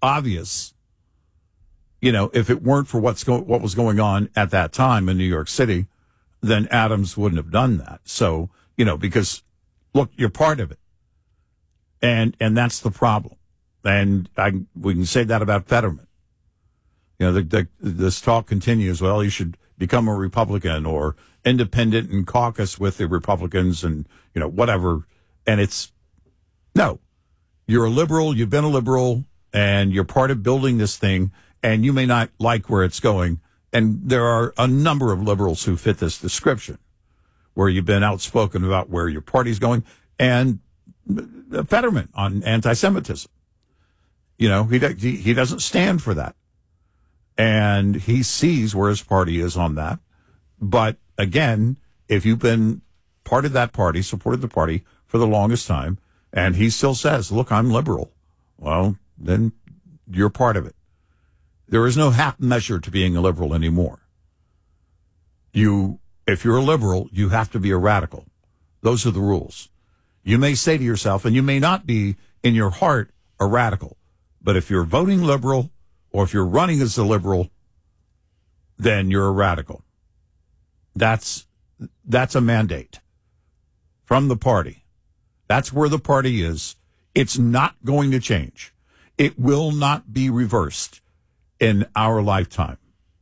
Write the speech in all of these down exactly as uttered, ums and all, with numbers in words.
obvious, you know, if it weren't for what's go- what was going on at that time in New York City, then Adams wouldn't have done that. So, you know, because, look, you're part of it. And and that's the problem. And I, we can say that about Fetterman. You know, the, the, this talk continues, well, you should become a Republican or independent and caucus with the Republicans and, you know, whatever. And it's, no, you're a liberal, you've been a liberal, and you're part of building this thing, and you may not like where it's going. And there are a number of liberals who fit this description, where you've been outspoken about where your party's going, and Fetterman on anti-Semitism. You know, he, he he doesn't stand for that. And he sees where his party is on that. But again, if you've been part of that party, supported the party for the longest time, and he still says, look, I'm liberal, well, then you're part of it. There is no half measure to being a liberal anymore. You, if you're a liberal, you have to be a radical. Those are the rules. You may say to yourself, and you may not be in your heart a radical, but if you're voting liberal or if you're running as a liberal, then you're a radical. That's that's a mandate from the party. That's where the party is. It's not going to change. It will not be reversed in our lifetime.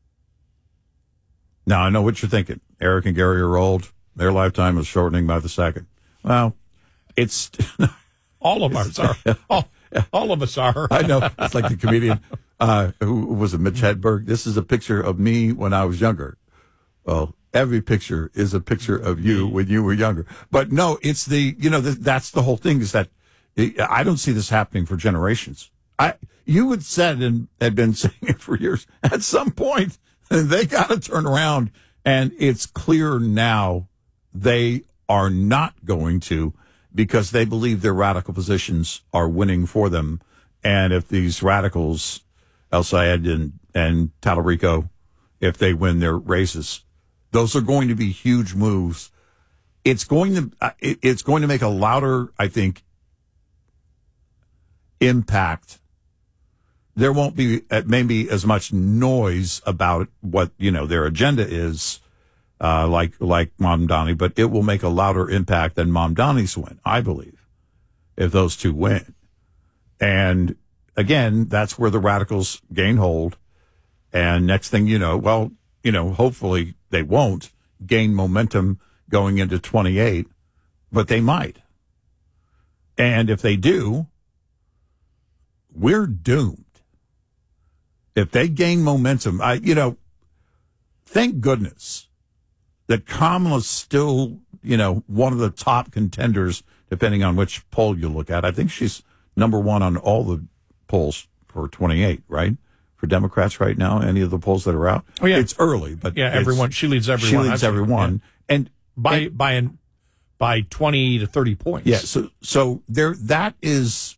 Now, I know what you're thinking. Eric and Gary are old. Their lifetime is shortening by the second. Well, it's... all of us are. All, all of us are. I know. It's like the comedian, uh, who was it, Mitch Hedberg? This is a picture of me when I was younger. Well, every picture is a picture of you when you were younger. But no, it's the, you know, the, that's the whole thing, is that I don't see this happening for generations. I, you had said and had been saying it for years. At some point, they got to turn around, and it's clear now they are not going to, because they believe their radical positions are winning for them. And if these radicals, El Sayed and, and Talarico, if they win their races, those are going to be huge moves. It's going to, it, it's going to make a louder, I think, impact. There won't be uh, maybe as much noise about what, you know, their agenda is, uh, like, like Mamdani, but it will make a louder impact than Mamdani's win, I believe, if those two win. And again, that's where the radicals gain hold. And next thing you know, well, you know, hopefully they won't gain momentum going into twenty-eight, but they might. And if they do, we're doomed. If they gain momentum, I, you know, thank goodness that Kamala's still, you know, one of the top contenders, depending on which poll you look at. I think she's number one on all the polls for twenty-eight, right? For Democrats right now, any of the polls that are out. Oh, yeah. It's early, but yeah, everyone, she leads everyone. She leads everyone. Yeah. And by, and, by, an, by twenty to thirty points. Yeah. So, so there, that is,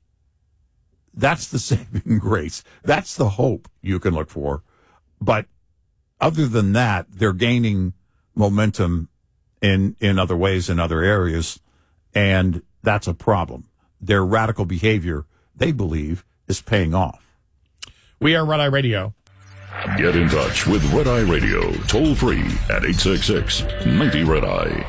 that's the saving grace. That's the hope you can look for. But other than that, they're gaining momentum in, in other ways, in other areas. And that's a problem. Their radical behavior, they believe, is paying off. We are Red Eye Radio. Get in touch with Red Eye Radio, toll free at eight six six, nine zero, Red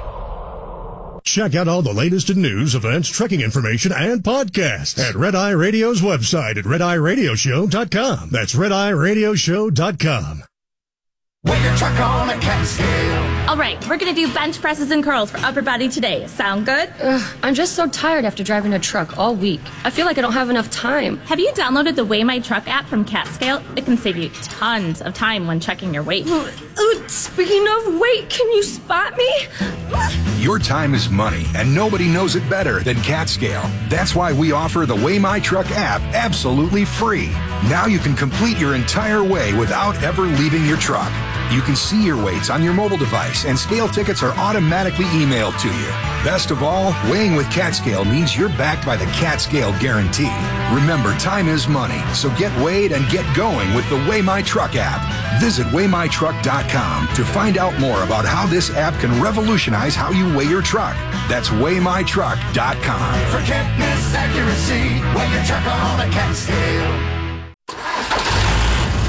Eye. Check out all the latest in news, events, trekking information, and podcasts at Red Eye Radio's website at red eye radio show dot com. That's red eye radio show dot com. Weigh your truck on a cat scale. All right, we're going to do bench presses and curls for upper body today. Sound good? Ugh, I'm just so tired after driving a truck all week. I feel like I don't have enough time. Have you downloaded the Weigh My Truck app from CatScale? It can save you tons of time when checking your weight. Uh, speaking of weight, can you spot me? Your time is money, and nobody knows it better than CatScale. That's why we offer the Weigh My Truck app absolutely free. Now you can complete your entire weigh without ever leaving your truck. You can see your weights on your mobile device, and scale tickets are automatically emailed to you. Best of all, weighing with CatScale means you're backed by the CatScale Guarantee. Remember, time is money, so get weighed and get going with the Weigh My Truck app. Visit weigh my truck dot com to find out more about how this app can revolutionize how you weigh your truck. That's weigh my truck dot com. For can't miss accuracy, weigh your truck on a cat scale.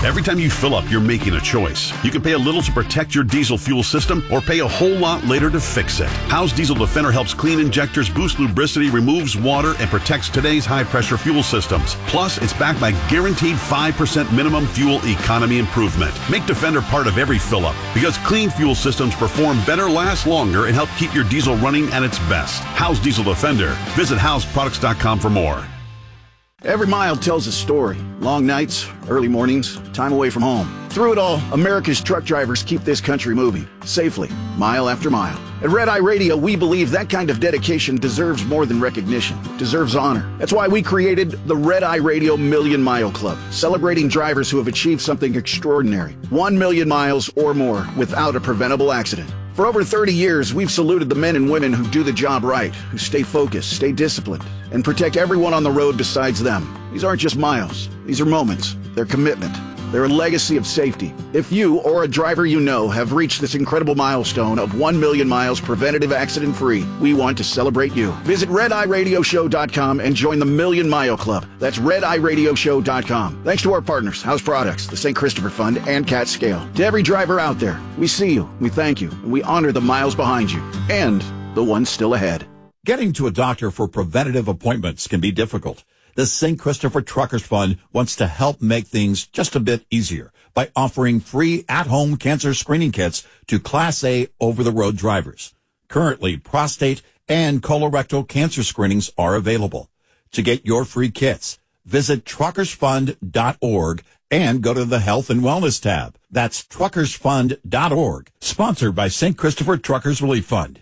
Every time you fill up, you're making a choice. You can pay a little to protect your diesel fuel system or pay a whole lot later to fix it. Howe's Diesel Defender helps clean injectors, boost lubricity, removes water, and protects today's high-pressure fuel systems. Plus, it's backed by guaranteed five percent minimum fuel economy improvement. Make Defender part of every fill-up because clean fuel systems perform better, last longer, and help keep your diesel running at its best. Howe's Diesel Defender. Visit house products dot com for more. Every mile tells a story. Long nights, early mornings, time away from home. Through it all, America's truck drivers keep this country moving, safely, mile after mile. At Red Eye Radio, we believe that kind of dedication deserves more than recognition, deserves honor. That's why we created the Red Eye Radio Million Mile Club, celebrating drivers who have achieved something extraordinary. One million miles or more without a preventable accident. For over thirty years, we've saluted the men and women who do the job right, who stay focused, stay disciplined, and protect everyone on the road besides them. These aren't just miles. These are moments. They're commitment. They're a legacy of safety. If you or a driver you know have reached this incredible milestone of one million miles preventative accident-free, we want to celebrate you. Visit red eye radio show dot com and join the Million Mile Club. That's red eye radio show dot com. Thanks to our partners, House Products, the Saint Christopher Fund, and Cat Scale. To every driver out there, we see you, we thank you, and we honor the miles behind you and the ones still ahead. Getting to a doctor for preventative appointments can be difficult. The Saint Christopher Truckers Fund wants to help make things just a bit easier by offering free at-home cancer screening kits to Class A over-the-road drivers. Currently, prostate and colorectal cancer screenings are available. To get your free kits, visit truckers fund dot org and go to the Health and Wellness tab. That's truckers fund dot org, sponsored by Saint Christopher Truckers Relief Fund.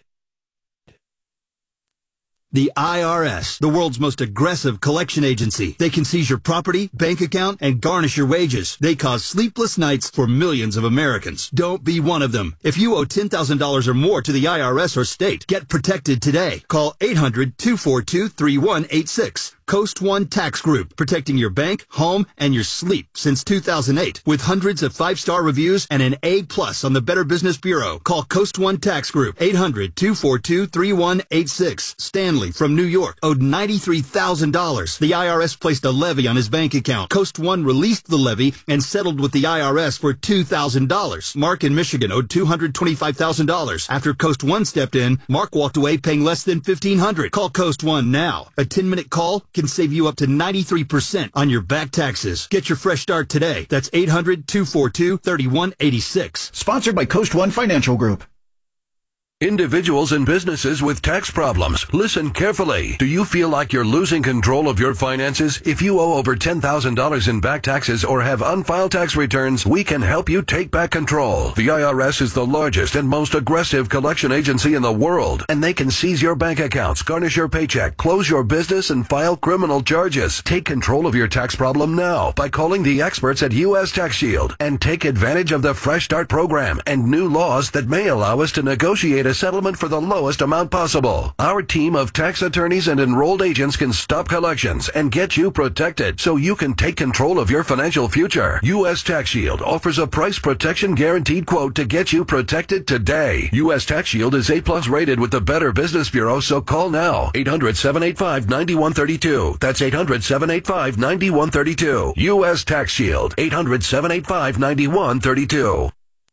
The I R S, the world's most aggressive collection agency. They can seize your property, bank account, and garnish your wages. They cause sleepless nights for millions of Americans. Don't be one of them. If you owe ten thousand dollars or more to the I R S or state, get protected today. Call eight hundred, two four two, three one eight six. Coast One Tax Group, protecting your bank, home, and your sleep since two thousand eight. With hundreds of five-star reviews and an A plus on the Better Business Bureau. Call Coast One Tax Group, eight hundred, two four two, three one eight six. Stanley from New York owed ninety-three thousand dollars. The I R S placed a levy on his bank account. Coast One released the levy and settled with the I R S for two thousand dollars. Mark in Michigan owed two hundred twenty-five thousand dollars. After Coast One stepped in, Mark walked away paying less than fifteen hundred dollars. Call Coast One now. A ten-minute call can save you up to ninety-three percent on your back taxes. Get your fresh start today. That's eight hundred, two four two, three one eight six. Sponsored by Coast One Financial Group. Individuals and businesses with tax problems, listen carefully. Do you feel like you're losing control of your finances? If you owe over ten thousand dollars in back taxes or have unfiled tax returns, we can help you take back control. The I R S is the largest and most aggressive collection agency in the world, and they can seize your bank accounts, garnish your paycheck, close your business, and file criminal charges. Take control of your tax problem now by calling the experts at U S Tax Shield and take advantage of the Fresh Start program and new laws that may allow us to negotiate a settlement for the lowest amount possible. Our team of tax attorneys and enrolled agents can stop collections and get you protected so you can take control of your financial future. U S Tax Shield offers a price protection guaranteed quote to get you protected today. U S Tax Shield is A plus rated with the Better Business Bureau, so call now. eight hundred, seven eight five, nine one three two. That's eight hundred, seven eight five, nine one three two. U S Tax Shield. eight hundred, seven eight five, nine one three two.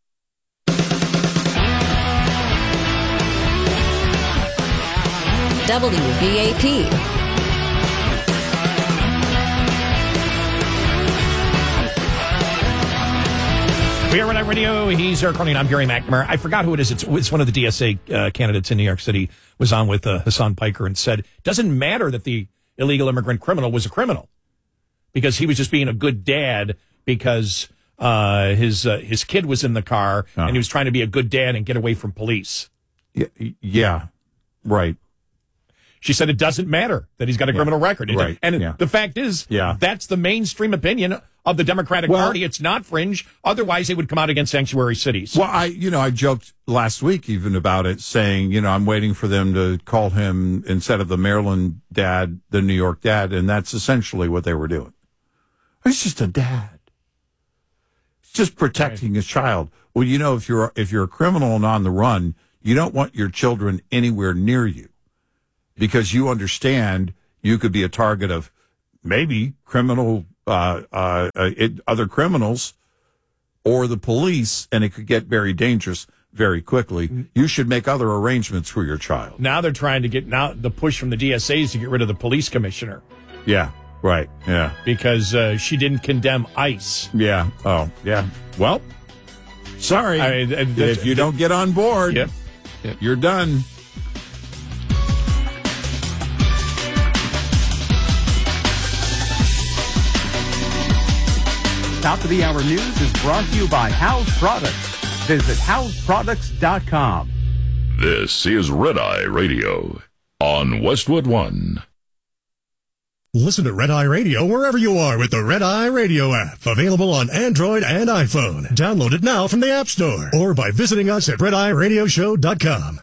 W B A P. We are Red Eye Radio. He's Eric Carney. I'm Gary McNamara. I forgot who it is. It's, it's one of the D S A uh, candidates in New York City. Was on with uh, Hassan Piker and said, doesn't matter that the illegal immigrant criminal was a criminal because he was just being a good dad because uh, his uh, his kid was in the car oh. and he was trying to be a good dad and get away from police. Yeah, yeah. Right. She said it doesn't matter that he's got a yeah. criminal record. It, right. And yeah. the fact is, yeah. that's the mainstream opinion of the Democratic well, Party. It's not fringe. Otherwise, they would come out against sanctuary cities. Well, I, you know, I joked last week even about it, saying, you know, I'm waiting for them to call him, instead of the Maryland dad, the New York dad. And that's essentially what they were doing. He's just a dad. He's just protecting right. his child. Well, you know, if you're, if you're a criminal and on the run, you don't want your children anywhere near you. Because you understand you could be a target of maybe criminal, uh, uh, it, other criminals or the police, and it could get very dangerous very quickly. You should make other arrangements for your child. Now they're trying to get now the push from the D S As to get rid of the police commissioner. Yeah, right. Yeah. Because uh, she didn't condemn ICE. Yeah. Oh, yeah. Well, sorry. I mean, uh, if you don't get on board, yep. Yep. you're done. Top of the Hour News is brought to you by House Products. Visit house products dot com. This is Red Eye Radio on Westwood One. Listen to Red Eye Radio wherever you are with the Red Eye Radio app. Available on Android and iPhone. Download it now from the App Store or by visiting us at red eye radio show dot com.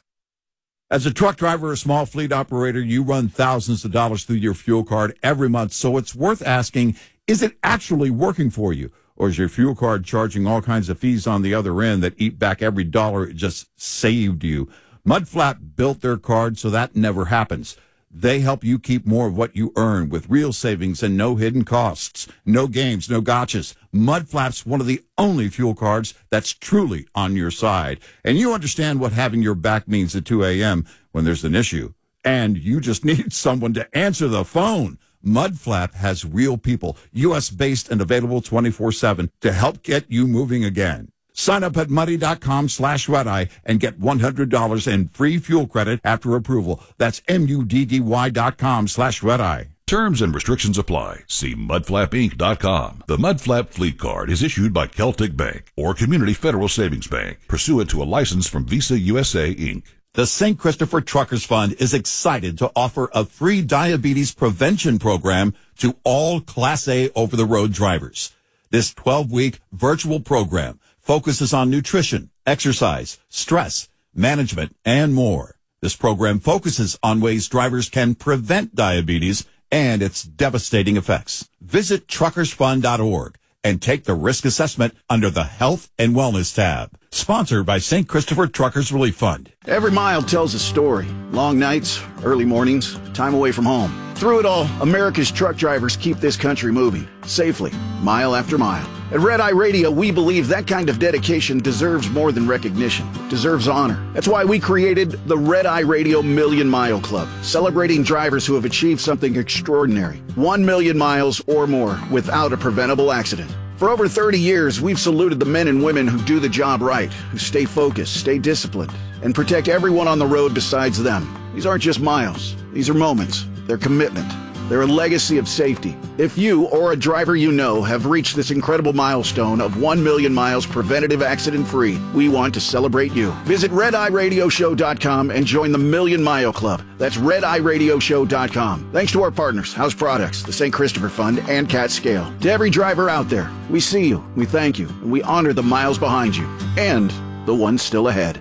As a truck driver or small fleet operator, you run thousands of dollars through your fuel card every month, so it's worth asking, is it actually working for you? Or is your fuel card charging all kinds of fees on the other end that eat back every dollar it just saved you? Mudflap built their card so that never happens. They help you keep more of what you earn with real savings and no hidden costs. No games, no gotchas. Mudflap's one of the only fuel cards that's truly on your side. And you understand what having your back means at two a.m. when there's an issue. And you just need someone to answer the phone. Mudflap has real people, U S based and available twenty-four seven to help get you moving again. Sign up at muddy.com slash redeye and get one hundred dollars in free fuel credit after approval. That's M-U-D-D-Y dot com slash redeye. Terms and restrictions apply. See mudflap inc dot com. The Mudflap Fleet Card is issued by Celtic Bank or Community Federal Savings Bank, pursuant to a license from Visa U S A, Incorporated. The Saint Christopher Truckers Fund is excited to offer a free diabetes prevention program to all Class A over-the-road drivers. This twelve-week virtual program focuses on nutrition, exercise, stress, management, and more. This program focuses on ways drivers can prevent diabetes and its devastating effects. Visit truckers fund dot org and take the risk assessment under the Health and Wellness tab. Sponsored by Saint Christopher Truckers Relief Fund. Every mile tells a story. Long nights, early mornings, time away from home. Through it all, America's truck drivers keep this country moving, safely, mile after mile. At Red Eye Radio, we believe that kind of dedication deserves more than recognition. It deserves honor. That's why we created the Red Eye Radio Million Mile Club, celebrating drivers who have achieved something extraordinary. One million miles or more without a preventable accident. For over thirty years, we've saluted the men and women who do the job right, who stay focused, stay disciplined, and protect everyone on the road besides them. These aren't just miles. These are moments. They're commitment. They're a legacy of safety. If you or a driver you know have reached this incredible milestone of one million miles preventative accident-free, we want to celebrate you. Visit red eye radio show dot com and join the Million Mile Club. That's red eye radio show dot com. Thanks to our partners, House Products, the Saint Christopher Fund, and Cat Scale. To every driver out there, we see you, we thank you, and we honor the miles behind you, and the ones still ahead.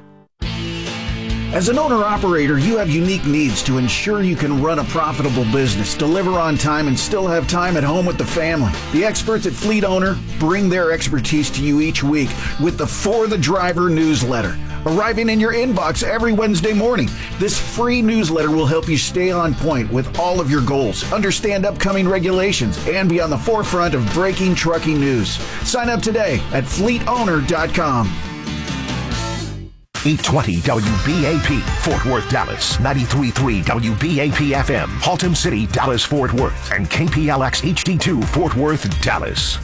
As an owner-operator, you have unique needs to ensure you can run a profitable business, deliver on time, and still have time at home with the family. The experts at Fleet Owner bring their expertise to you each week with the For the Driver newsletter, arriving in your inbox every Wednesday morning. This free newsletter will help you stay on point with all of your goals, understand upcoming regulations, and be on the forefront of breaking trucking news. Sign up today at fleet owner dot com. eight twenty W B A P, Fort Worth, Dallas. ninety-three point three W B A P F M, Haltom City, Dallas, Fort Worth. And K P L X H D two, Fort Worth, Dallas.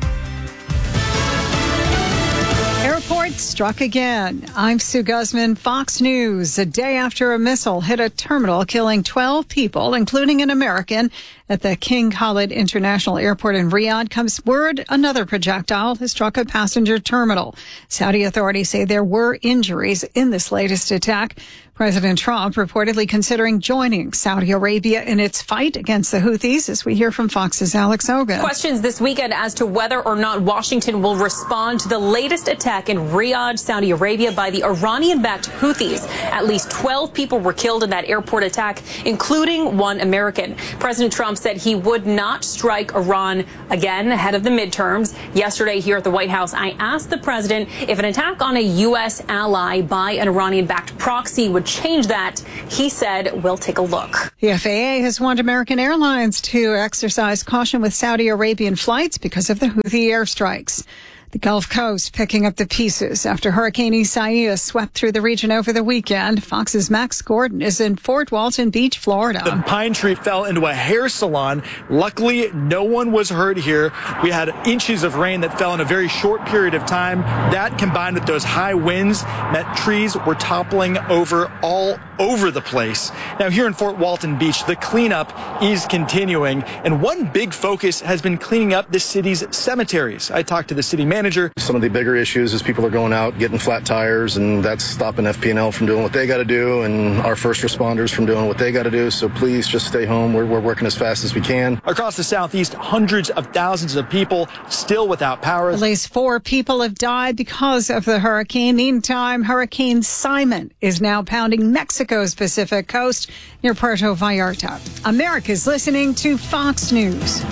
Airport struck again. I'm Sue Guzman, Fox News. A day after a missile hit a terminal, killing twelve people, including an American, at the King Khalid International Airport in Riyadh, comes word another projectile has struck a passenger terminal. Saudi authorities say there were injuries in this latest attack. President Trump reportedly considering joining Saudi Arabia in its fight against the Houthis, as we hear from Fox's Alex Ogan. Questions this weekend as to whether or not Washington will respond to the latest attack in Riyadh, Saudi Arabia by the Iranian-backed Houthis. At least twelve people were killed in that airport attack, including one American. President Trump said he would not strike Iran again ahead of the midterms. Yesterday here at the White House, I asked the president if an attack on a U S ally by an Iranian-backed proxy would change that. He said, we'll take a look. The F A A has warned American Airlines to exercise caution with Saudi Arabian flights because of the Houthi airstrikes. The Gulf Coast picking up the pieces after Hurricane Isaias swept through the region over the weekend. Fox's Max Gordon is in Fort Walton Beach, Florida. The pine tree fell into a hair salon. Luckily, no one was hurt here. We had inches of rain that fell in a very short period of time. That combined with those high winds meant trees were toppling over all over the place. Now here in Fort Walton Beach, the cleanup is continuing, and one big focus has been cleaning up the city's cemeteries. I talked to the city manager. Some of the bigger issues is people are going out getting flat tires, and that's stopping F P and L from doing what they got to do, and our first responders from doing what they got to do. So please just stay home. We're, we're working as fast as we can. Across the southeast, hundreds of thousands of people still without power. At least four people have died because of the hurricane. Meantime, Hurricane Simon is now pounding Mexico's Pacific coast near Puerto Vallarta. America's listening to Fox News.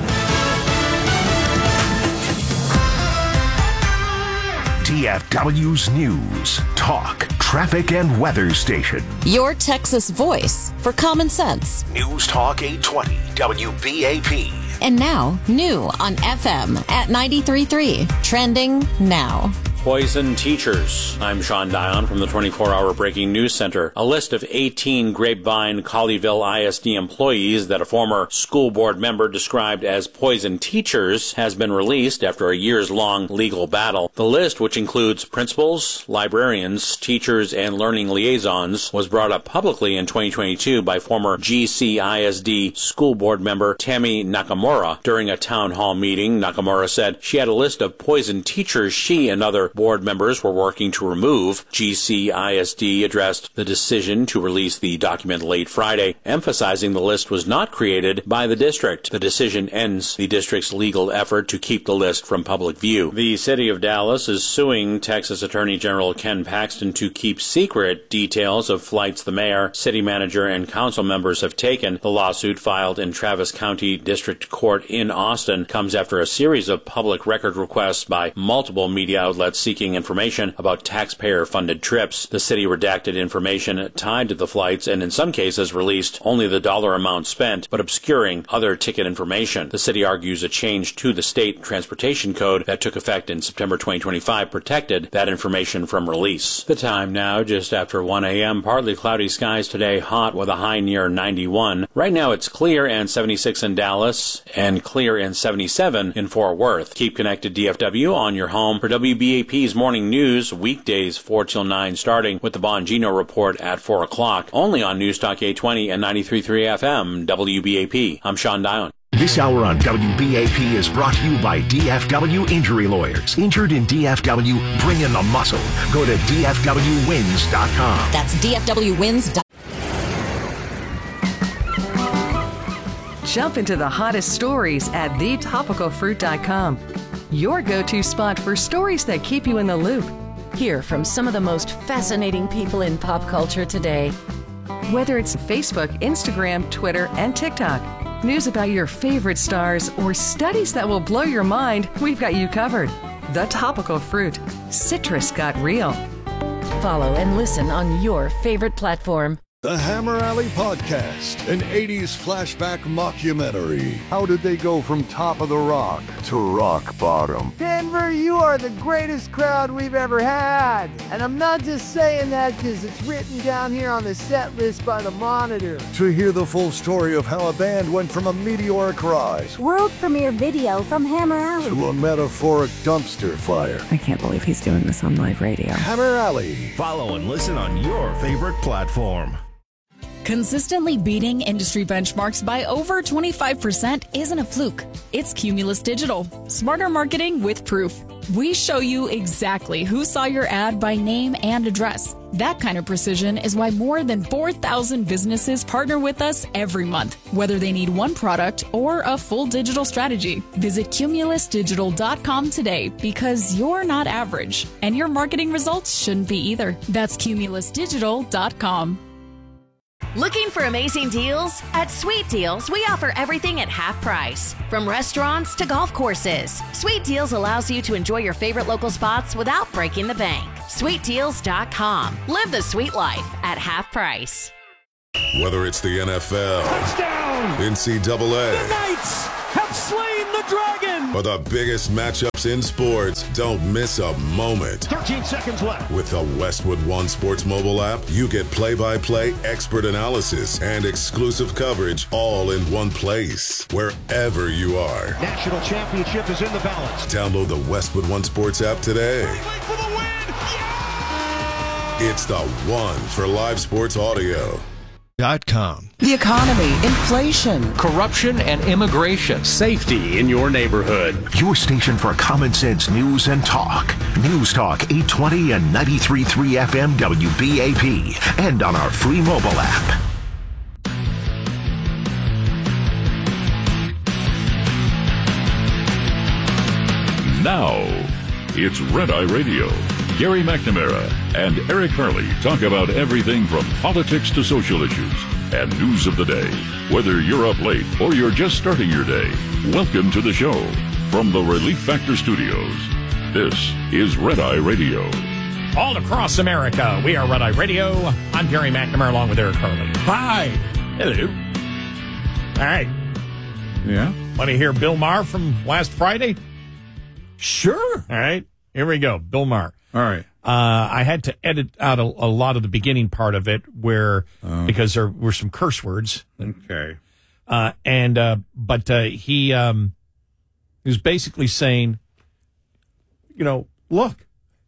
D F W's News, Talk, Traffic, and Weather Station. Your Texas voice for common sense. News Talk eight twenty W B A P. And now, new on F M at ninety-three point three. Trending now. Poison teachers. I'm Sean Dion from the twenty-four hour Breaking News Center. A list of eighteen Grapevine Colleyville I S D employees that a former school board member described as poison teachers has been released after a years-long legal battle. The list, which includes principals, librarians, teachers, and learning liaisons, was brought up publicly in twenty twenty-two by former G C I S D school board member Tammy Nakamura. During a town hall meeting, Nakamura said she had a list of poison teachers she and other board members were working to remove. G C I S D addressed the decision to release the document late Friday, emphasizing the list was not created by the district. The decision ends the district's legal effort to keep the list from public view. The city of Dallas is suing Texas Attorney General Ken Paxton to keep secret details of flights the mayor, city manager, and council members have taken. The lawsuit, filed in Travis County District Court in Austin, comes after a series of public record requests by multiple media outlets seeking information about taxpayer-funded trips. The city redacted information tied to the flights and in some cases released only the dollar amount spent, but obscuring other ticket information. The city argues a change to the state transportation code that took effect in September twenty twenty-five protected that information from release. The time now, just after one a.m. Partly cloudy skies today, hot with a high near ninety-one. Right now it's clear and seventy-six in Dallas and clear and seventy-seven in Fort Worth. Keep connected D F W on your home for W B A P's Morning News, weekdays four till nine, starting with the Bongino Report at four o'clock, only on News Talk eight twenty and ninety-three point three F M, W B A P. I'm Sean Dion. This hour on W B A P is brought to you by D F W Injury Lawyers. Injured in D F W, bring in the muscle. Go to D F W wins dot com. That's D F W wins dot com. Jump into the hottest stories at the topical fruit dot com. Your go-to spot for stories that keep you in the loop. Hear from some of the most fascinating people in pop culture today. Whether it's Facebook, Instagram, Twitter, and TikTok, news about your favorite stars, or studies that will blow your mind, we've got you covered. The Topical Fruit. Citrus got real. Follow and listen on your favorite platform. The Hammer Alley Podcast, an eighties flashback mockumentary. How did they go from top of the rock to rock bottom? Denver, you are the greatest crowd we've ever had. And I'm not just saying that because it's written down here on the set list by the Monitor. To hear the full story of how a band went from a meteoric rise, world premiere video from Hammer Alley, to a metaphoric dumpster fire. I can't believe he's doing this on live radio. Hammer Alley. Follow and listen on your favorite platform. Consistently beating industry benchmarks by over twenty-five percent isn't a fluke. It's Cumulus Digital. Smarter marketing with proof. We show you exactly who saw your ad by name and address. That kind of precision is why more than four thousand businesses partner with us every month, whether they need one product or a full digital strategy. Visit cumulus digital dot com today because you're not average, and your marketing results shouldn't be either. That's cumulus digital dot com. Looking for amazing deals? At Sweet Deals, we offer everything at half price. From restaurants to golf courses, Sweet Deals allows you to enjoy your favorite local spots without breaking the bank. sweet deals dot com. Live the sweet life at half price. Whether it's the N F L, touchdown, N C double A, the Knights have slain the dragon, For the biggest matchups in sports, don't miss a moment. thirteen seconds left. With the Westwood One Sports mobile app, you get play-by-play expert analysis and exclusive coverage all in one place, wherever you are. National championship is in the balance. Download the Westwood One Sports app today. For the win! Yeah! It's the one for live sports audio. Dot com. The economy, inflation, corruption and immigration, safety in your neighborhood. Your station for common sense news and talk. News Talk eight twenty and ninety-three point three F M W B A P and on our free mobile app. Now, it's Red Eye Radio. Gary McNamara and Eric Hurley talk about everything from politics to social issues and news of the day. Whether you're up late or you're just starting your day, welcome to the show. From the Relief Factor Studios, this is Red Eye Radio. All across America, we are Red Eye Radio. I'm Gary McNamara along with Eric Hurley. Hi. Hello. All right. Yeah. Want to hear Bill Maher from last Friday? Sure. All right. Here we go. Bill Maher. All right. Uh, I had to edit out a, a lot of the beginning part of it where, Oh. because there were some curse words. Okay. Uh, and, uh, but, uh, he, um, he was basically saying, you know, look,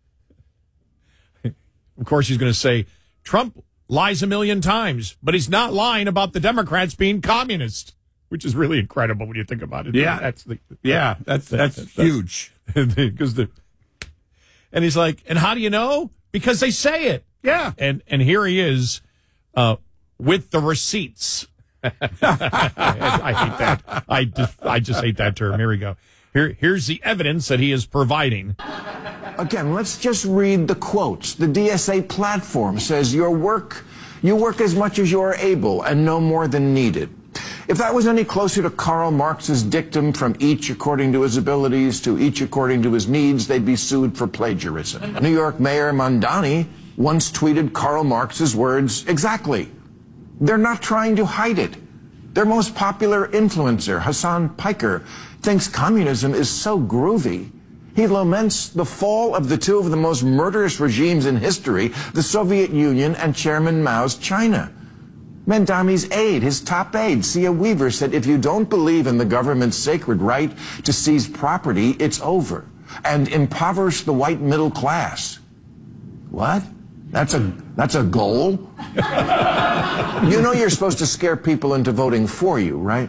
of course he's going to say Trump lies a million times, but he's not lying about the Democrats being communist, which is really incredible when you think about it. Yeah. That's the, Yeah, that's that's, that's huge. Because the, and he's like, and how do you know? Because they say it. Yeah. And and here he is, uh, with the receipts. I hate that. I just I just hate that term. Here we go. Here here's the evidence that he is providing. Again, let's just read the quotes. The D S A platform says your work, you work as much as you are able and no more than needed. If that was any closer to Karl Marx's dictum, from each according to his abilities to each according to his needs, they'd be sued for plagiarism. New York Mayor Mondani once tweeted Karl Marx's words exactly. They're not trying to hide it. Their most popular influencer, Hassan Piker, thinks communism is so groovy. He laments the fall of the two of the most murderous regimes in history, the Soviet Union and Chairman Mao's China. Mondani's aide, his top aide, Sia Weaver, said, if you don't believe in the government's sacred right to seize property, it's over, and impoverish the white middle class. What? That's a, that's a goal? You know you're supposed to scare people into voting for you, right?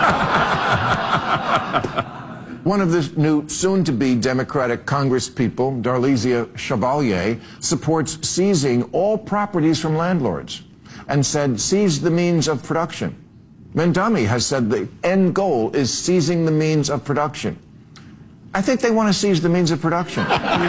One of the new soon-to-be Democratic Congresspeople, Darlisia Chevalier, supports seizing all properties from landlords and said, seize the means of production. Mondani has said the end goal is seizing the means of production. I think they want to seize the means of production.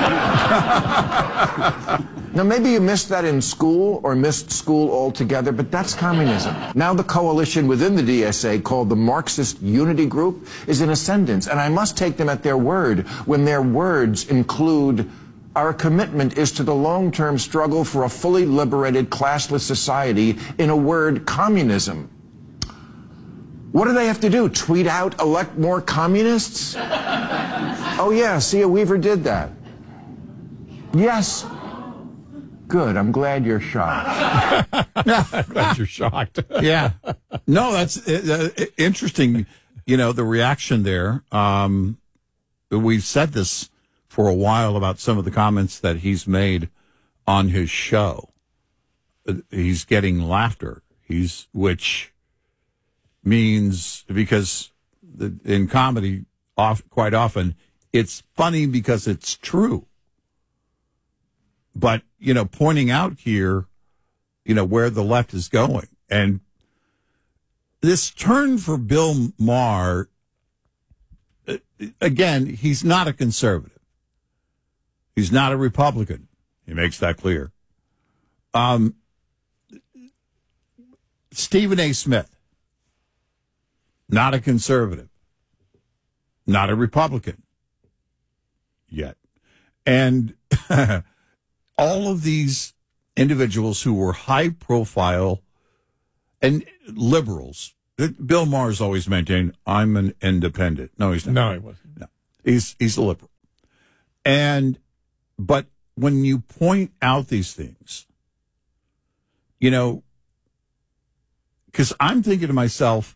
Now, maybe you missed that in school or missed school altogether, but that's communism. Now the coalition within the D S A, called the Marxist Unity Group, is in ascendance, and I must take them at their word when their words include, our commitment is to the long-term struggle for a fully liberated, classless society, in a word, communism. What do they have to do? Tweet out, elect more communists? Oh yeah, Sia Weaver did that. Yes. Good, I'm glad you're shocked. Glad you're shocked. Yeah. No, that's uh, uh, interesting, you know, the reaction there. Um, we've said this for a while about some of the comments that he's made on his show. Uh, he's getting laughter. He's, which means, because the, in comedy, off, quite often, it's funny because it's true. But, you know, pointing out here, you know, where the left is going. And this turn for Bill Maher, again, he's not a conservative. He's not a Republican. He makes that clear. Um, Stephen A. Smith, not a conservative, not a Republican yet. And all of these individuals who were high profile and liberals, Bill Maher's always maintained, I'm an independent. No, he's not. No, he wasn't. No. He's, he's a liberal. And, but when you point out these things, you know, because I'm thinking to myself,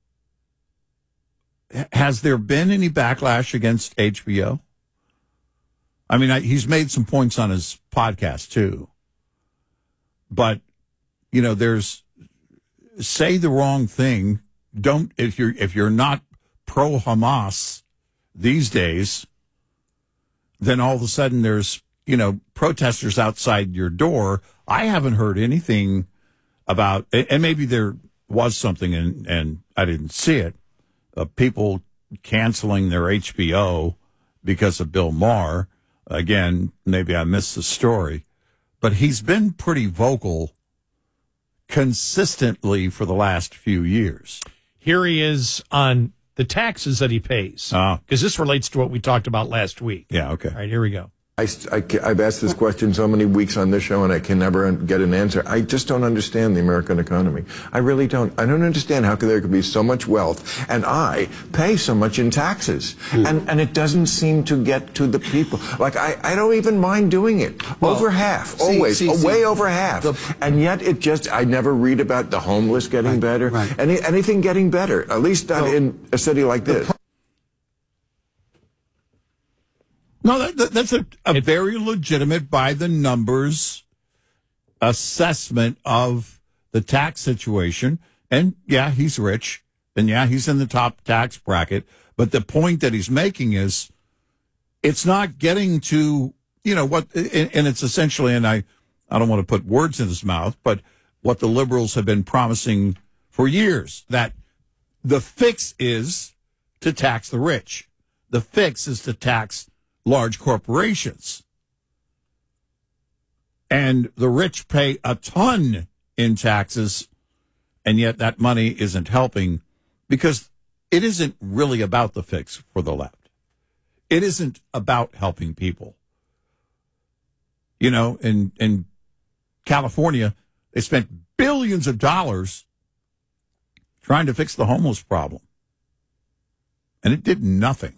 has there been any backlash against H B O? I mean, I, he's made some points on his podcast, too. But, you know, there's, say the wrong thing. Don't, if you're, if you're not pro-Hamas these days, then all of a sudden there's, you know, protesters outside your door. I haven't heard anything about, and maybe there was something and, and I didn't see it, uh, people canceling their H B O because of Bill Maher. Again, maybe I missed the story, but he's been pretty vocal consistently for the last few years. Here he is on the taxes that he pays, because uh, this relates to what we talked about last week. Yeah, okay. All right, here we go. I, I, I've asked this question so many weeks on this show, and I can never get an answer. I just don't understand the American economy. I really don't. I don't understand how there could be so much wealth, and I pay so much in taxes, mm. and and it doesn't seem to get to the people. Like I, I don't even mind doing it. Well, over half, see, always, see, see, way over half, the, and yet it just. I never read about the homeless getting right, better, right. Any anything getting better. At least not so, in a city like this. No, that, that, that's a, a very legitimate, by the numbers assessment of the tax situation. And yeah, he's rich. And yeah, he's in the top tax bracket. But the point that he's making is it's not getting to, you know, what, and, and it's essentially, and I, I don't want to put words in his mouth, but what the liberals have been promising for years, that the fix is to tax the rich. The fix is to tax large corporations. And the rich pay a ton in taxes, and yet that money isn't helping because it isn't really about the fix for the left. It isn't about helping people. You know, in, in California, they spent billions of dollars trying to fix the homeless problem. And it did nothing.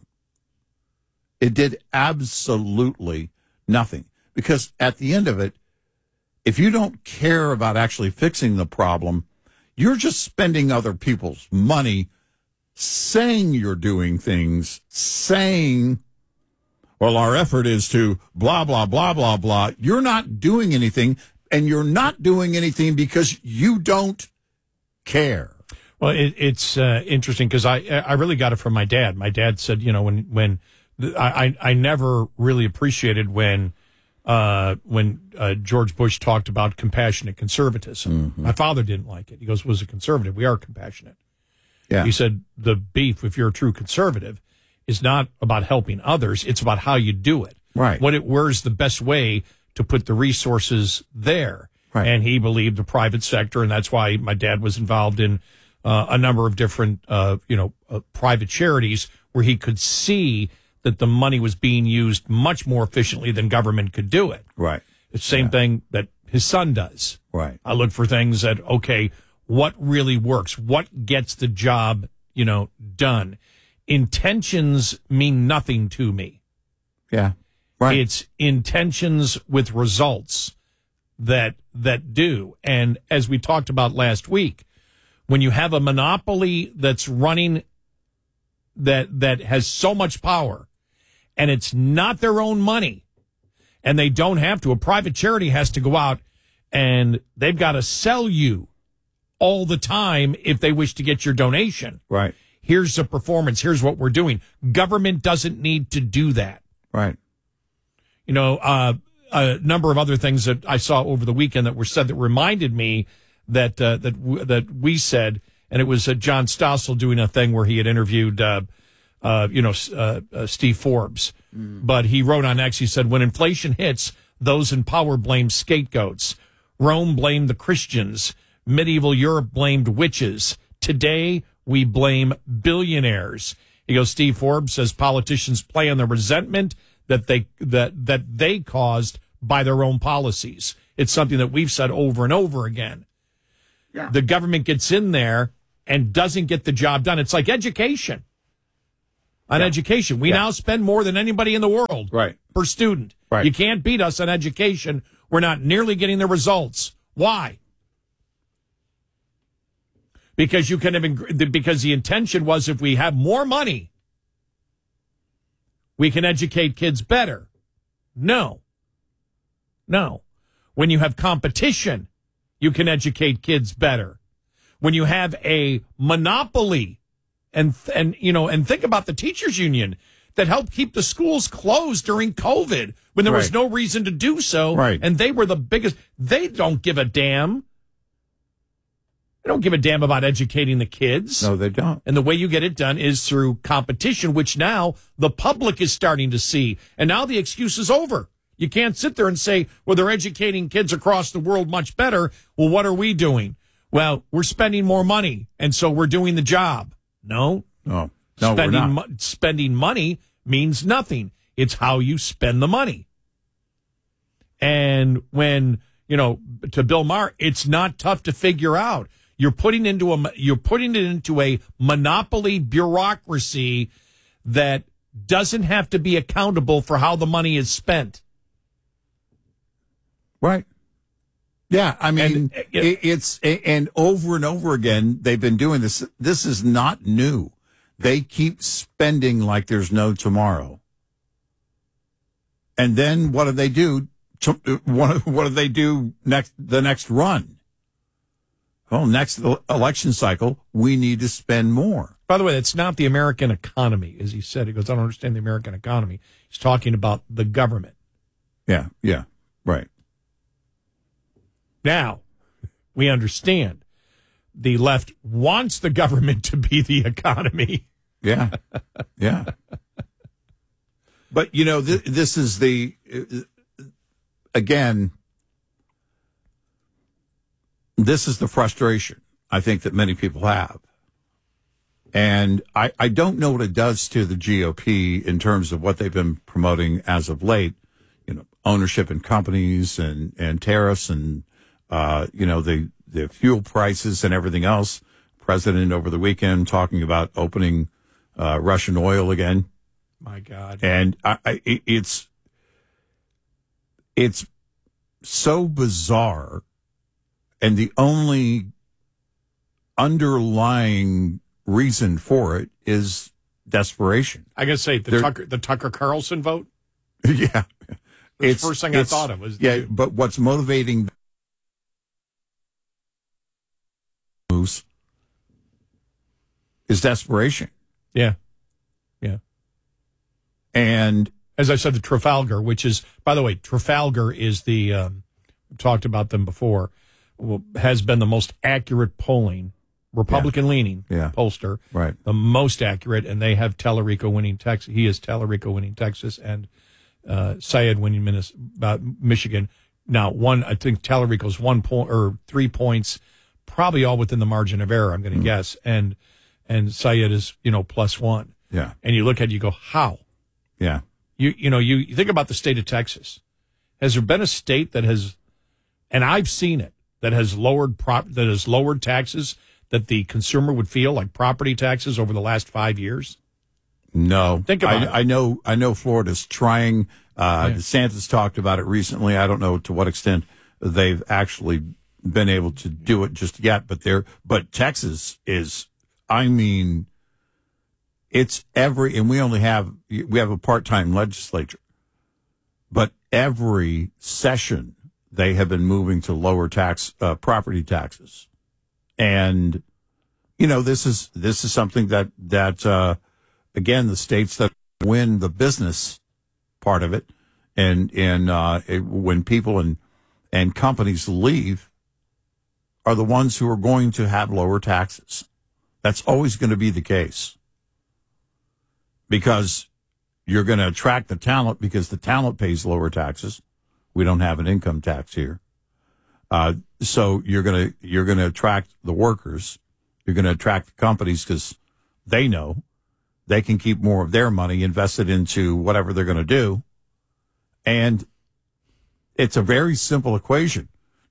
It did absolutely nothing. Because at the end of it, if you don't care about actually fixing the problem, you're just spending other people's money saying you're doing things, saying, well, our effort is to blah, blah, blah, blah, blah. You're not doing anything, and you're not doing anything because you don't care. Well, it, it's uh, interesting because I I really got it from my dad. My dad said, you know, when when I, I never really appreciated when uh, when uh, George Bush talked about compassionate conservatism. Mm-hmm. My father didn't like it. He goes, was a conservative. We are compassionate. Yeah. He said the beef, if you're a true conservative, is not about helping others. It's about how you do it. Right. What it, where's the best way to put the resources there? Right. And he believed the private sector, and that's why my dad was involved in uh, a number of different, uh, you know, uh, private charities where he could see that the money was being used much more efficiently than government could do it. Right. It's the same yeah. thing that his son does. Right. I look for things that, okay, what really works? What gets the job, you know, done? Intentions mean nothing to me. Yeah. Right. It's intentions with results that that do. And as we talked about last week, when you have a monopoly that's running that that has so much power, and it's not their own money, and they don't have to. A private charity has to go out, and they've got to sell you all the time if they wish to get your donation. Right. Here's the performance. Here's what we're doing. Government doesn't need to do that. Right. You know, uh, a number of other things that I saw over the weekend that were said that reminded me that uh, that w- that we said, and it was uh, John Stossel doing a thing where he had interviewed, uh, uh, you know, uh, uh, Steve Forbes. Mm. But he wrote on X, he said, when inflation hits, those in power blame scapegoats. Rome blamed the Christians. Medieval Europe blamed witches. Today, we blame billionaires. He goes, Steve Forbes says politicians play on the resentment that they that that they caused by their own policies. It's something that we've said over and over again. Yeah. The government gets in there and doesn't get the job done. It's like education. On yeah. education, we yeah. now spend more than anybody in the world right. per student. Right. You can't beat us on education. We're not nearly getting the results. Why? Because you can have been, because the intention was if we have more money, we can educate kids better. No. No. When you have competition, you can educate kids better. When you have a monopoly, and and you know, and think about the teachers union that helped keep the schools closed during COVID when there right. was no reason to do so, right. and they were the biggest. They don't give a damn. They don't give a damn about educating the kids. No, they don't. And the way you get it done is through competition, which now the public is starting to see. And now the excuse is over. You can't sit there and say, well, they're educating kids across the world much better. Well, what are we doing? Well, we're spending more money, and so we're doing the job. No. No. No, spending, we're not. Mo- spending money means nothing. It's how you spend the money. And when, you know, to Bill Maher, it's not tough to figure out. You're putting into a you're putting it into a monopoly bureaucracy that doesn't have to be accountable for how the money is spent. Right. Yeah, I mean, and, it, it, it's and over and over again they've been doing this. This is not new. They keep spending like there's no tomorrow. And then what do they do? What what do they do next? The next run. Oh, next election cycle, we need to spend more. By the way, that's not the American economy, as he said. He goes, I don't understand the American economy. He's talking about the government. Yeah, yeah, right. Now, we understand the left wants the government to be the economy. Yeah, yeah. But, you know, th- this is the, uh, again, this is the frustration I think that many people have. And I, I don't know what it does to the G O P in terms of what they've been promoting as of late, you know, ownership in companies and, and tariffs and, uh, you know, the, the fuel prices and everything else. President over the weekend talking about opening uh, Russian oil again. My God. And I, I, it's, it's so bizarre. And the only underlying reason for it is desperation. I gotta say, the They're, Tucker, the Tucker Carlson vote. Yeah, That's it's the first thing I thought of was yeah. The, but what's motivating moves is desperation. Yeah, yeah. And as I said, the Trafalgar, which is, by the way, Trafalgar is the um, we've talked about them before. Has been the most accurate polling, Republican-leaning yeah. yeah. pollster, right? The most accurate, and they have Tallarico winning Texas. He is Tallarico winning Texas, and uh, Syed winning Minnesota, uh, Michigan. Now, one, I think Tallarico's one point or three points, probably all within the margin of error. I'm going to mm. guess, and and Syed is you know plus one. Yeah, and you look at it, you go, how? Yeah, you you know you, you think about the state of Texas. Has there been a state that has, and I've seen it, that has lowered prop that has lowered taxes that the consumer would feel, like property taxes, over the last five years? No. Think about I, it. I know I know Florida's trying. Uh, yeah. DeSantis talked about it recently. I don't know to what extent they've actually been able to do it just yet, but they're but Texas is, I mean, it's every, and we only have we have a part-time legislature, but every session they have been moving to lower tax uh, property taxes, and you know this is this is something that that uh, again the states that win the business part of it, and and uh, it, when people and and companies leave, are the ones who are going to have lower taxes. That's always going to be the case because you're going to attract the talent because the talent pays lower taxes. We don't have an income tax here. Uh, so you're going to, you're going to attract the workers. You're going to attract the companies because they know they can keep more of their money invested into whatever they're going to do. And it's a very simple equation.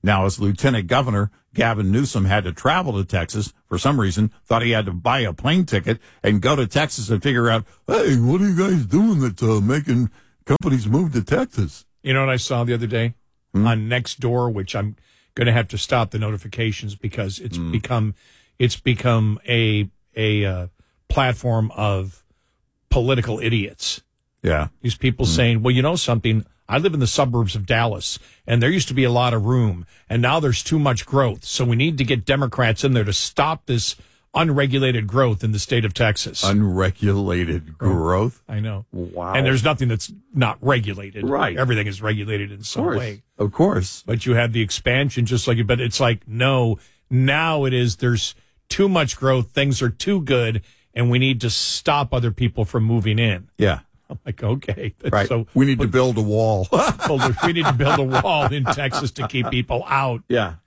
Now, as lieutenant governor, Gavin Newsom had to travel to Texas for some reason, thought he had to buy a plane ticket and go to Texas and figure out, hey, what are you guys doing that's uh, making companies move to Texas? You know what I saw the other day mm. on Nextdoor, which I'm going to have to stop the notifications because it's mm. become it's become a a uh, platform of political idiots. Yeah, these people mm. saying, well, you know something. I live in the suburbs of Dallas, and there used to be a lot of room, and now there's too much growth. So we need to get Democrats in there to stop this unregulated growth in the state of Texas. Unregulated growth? I know. Wow. And there's nothing that's not regulated. Right. Everything is regulated in some of course. way. Of course. But you have the expansion just like, but it's like, no, now it is, there's too much growth. Things are too good, and we need to stop other people from moving in. Yeah. I'm like, okay. Right. So we need to build a wall. We need to build a wall in Texas to keep people out. Yeah.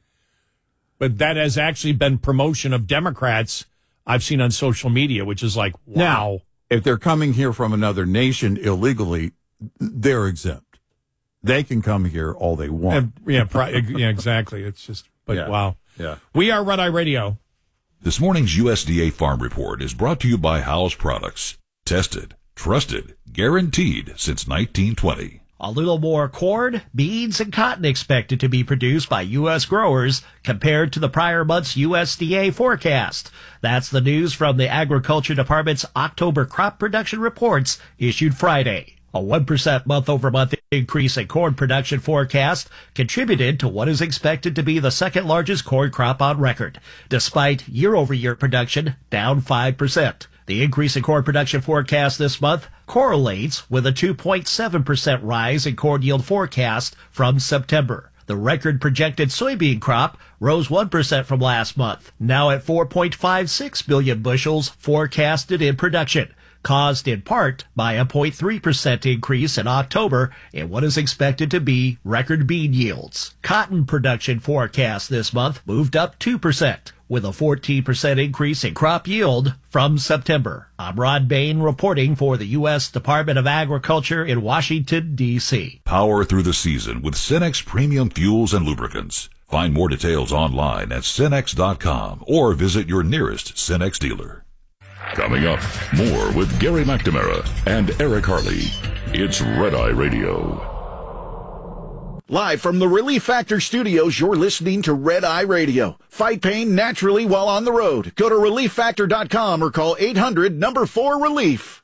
But that has actually been promotion of Democrats I've seen on social media, which is like, wow. Now, if they're coming here from another nation illegally, they're exempt. They can come here all they want. And, yeah, pri- yeah, exactly. It's just, but yeah. wow. Yeah. We are Red Eye Radio. This morning's U S D A Farm Report is brought to you by Howes Products. Tested, trusted, guaranteed since nineteen twenty. A little more corn, beans, and cotton expected to be produced by U S growers compared to the prior month's U S D A forecast. That's the news from the Agriculture Department's October crop production reports issued Friday. A one percent month-over-month increase in corn production forecast contributed to what is expected to be the second largest corn crop on record, despite year-over-year production down five percent. The increase in corn production forecast this month correlates with a two point seven percent rise in corn yield forecast from September. The record projected soybean crop rose one percent from last month, now at four point five six billion bushels forecasted in production, caused in part by a zero point three percent increase in October in what is expected to be record bean yields. Cotton production forecast this month moved up two percent, with a fourteen percent increase in crop yield from September. I'm Rod Bain reporting for the U S Department of Agriculture in Washington, D C Power through the season with Cenex Premium Fuels and Lubricants. Find more details online at Cenex dot com or visit your nearest Cenex dealer. Coming up, more with Gary McNamara and Eric Harley. It's Red Eye Radio. Live from the Relief Factor Studios, you're listening to Red Eye Radio. Fight pain naturally while on the road. Go to relief factor dot com or call eight hundred number four relief.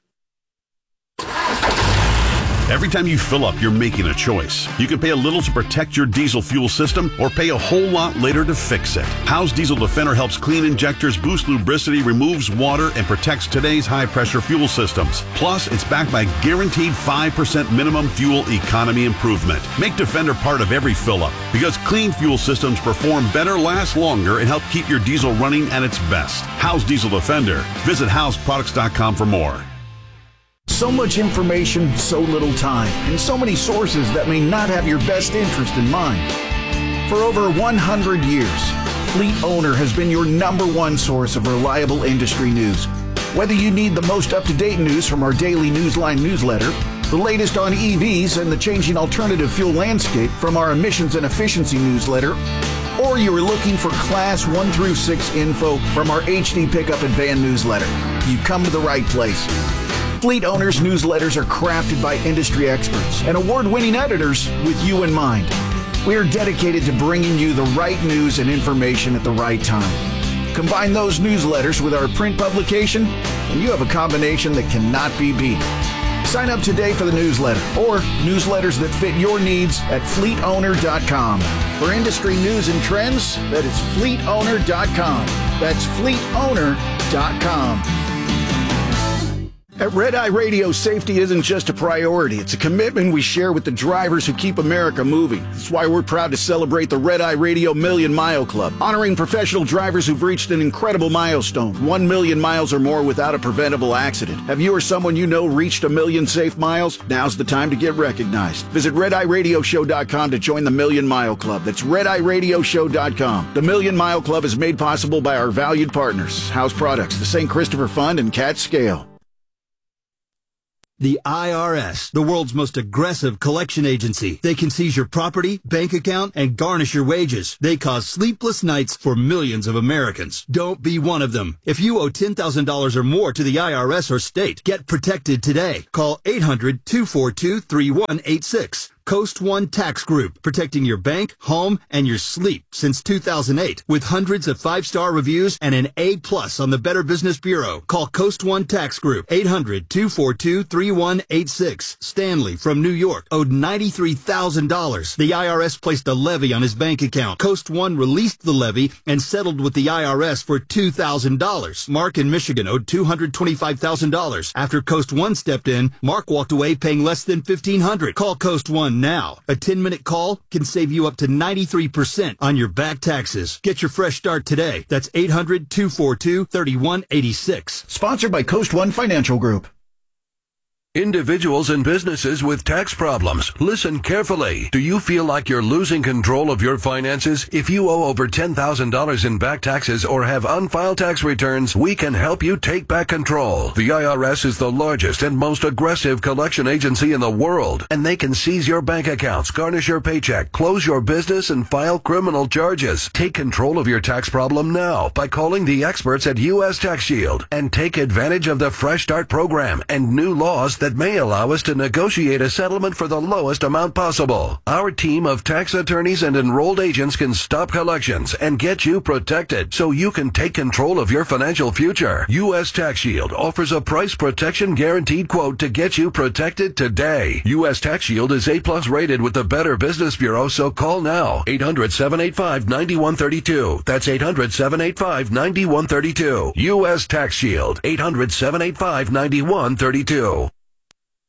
Every time you fill up, you're making a choice. You can pay a little to protect your diesel fuel system or pay a whole lot later to fix it. Howes Diesel Defender helps clean injectors, boost lubricity, removes water, and protects today's high-pressure fuel systems. Plus, it's backed by guaranteed five percent minimum fuel economy improvement. Make Defender part of every fill-up because clean fuel systems perform better, last longer, and help keep your diesel running at its best. Howes Diesel Defender. Visit howes products dot com for more. So much information, so little time, and so many sources that may not have your best interest in mind. For over one hundred years, Fleet Owner has been your number one source of reliable industry news. Whether you need the most up-to-date news from our daily Newsline newsletter, the latest on E Vs and the changing alternative fuel landscape from our emissions and efficiency newsletter, or you are looking for Class one through six info from our H D Pickup and Van newsletter, you've come to the right place. Fleet Owners newsletters are crafted by industry experts and award-winning editors with you in mind. We are dedicated to bringing you the right news and information at the right time. Combine those newsletters with our print publication, and you have a combination that cannot be beat. Sign up today for the newsletter or newsletters that fit your needs at fleet owner dot com. For industry news and trends, that is fleet owner dot com. That's fleet owner dot com. At Red Eye Radio, safety isn't just a priority. It's a commitment we share with the drivers who keep America moving. That's why we're proud to celebrate the Red Eye Radio Million Mile Club, honoring professional drivers who've reached an incredible milestone, one million miles or more without a preventable accident. Have you or someone you know reached a million safe miles? Now's the time to get recognized. Visit red eye radio show dot com to join the Million Mile Club. That's red eye radio show dot com. The Million Mile Club is made possible by our valued partners, Howes Products, the Saint Christopher Fund, and Cat Scale. The I R S, the world's most aggressive collection agency. They can seize your property, bank account, and garnish your wages. They cause sleepless nights for millions of Americans. Don't be one of them. If you owe ten thousand dollars or more to the I R S or state, get protected today. Call eight hundred, two four two, three one eight six. Coast One Tax Group, protecting your bank, home, and your sleep since two thousand eight. With hundreds of five-star reviews and an A plus on the Better Business Bureau. Call Coast One Tax Group, eight hundred, two four two, three one eight six. Stanley from New York owed ninety-three thousand dollars. The I R S placed a levy on his bank account. Coast One released the levy and settled with the I R S for two thousand dollars. Mark in Michigan owed two hundred twenty-five thousand dollars. After Coast One stepped in, Mark walked away paying less than fifteen hundred dollars. Call Coast One now. A ten-minute call can save you up to ninety-three percent on your back taxes. Get your fresh start today. That's eight hundred, two four two, three one eight six. Sponsored by Coast One Financial Group. Individuals and businesses with tax problems, listen carefully. Do you feel like you're losing control of your finances? If you owe over ten thousand dollars in back taxes or have unfiled tax returns, we can help you take back control. The I R S is the largest and most aggressive collection agency in the world, and they can seize your bank accounts, garnish your paycheck, close your business, and file criminal charges. Take control of your tax problem now by calling the experts at U S Tax Shield and take advantage of the Fresh Start program and new laws that that may allow us to negotiate a settlement for the lowest amount possible. Our team of tax attorneys and enrolled agents can stop collections and get you protected so you can take control of your financial future. U S Tax Shield offers a price protection guaranteed quote to get you protected today. U S Tax Shield is A plus rated with the Better Business Bureau, so call now. eight hundred, seven eight five, nine one three two. That's eight hundred, seven eight five, nine one three two. U S Tax Shield. eight hundred, seven eight five, nine one three two.